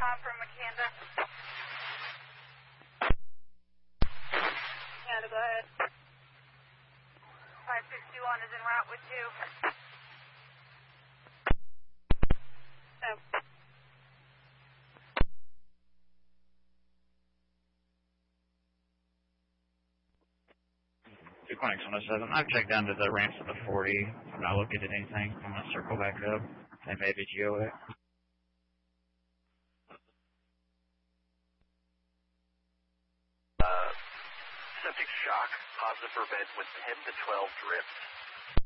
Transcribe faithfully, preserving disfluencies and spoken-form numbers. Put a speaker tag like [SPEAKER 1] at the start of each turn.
[SPEAKER 1] Tom from Macanda. Macanda, go ahead. five sixty-one is en route with you. Oh.
[SPEAKER 2] two Quanix one oh seven. I've checked down to the ramps of the forty. I'm not looking at anything. I'm going to circle back up. They may be geo it.
[SPEAKER 3] Uh, septic shock. Positive for bed with ten to twelve drips.